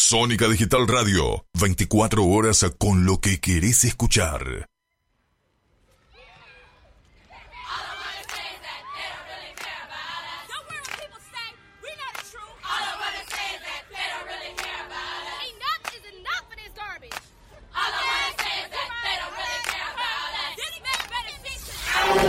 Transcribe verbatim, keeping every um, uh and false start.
Sónica Digital Radio, veinticuatro horas con lo que querés escuchar.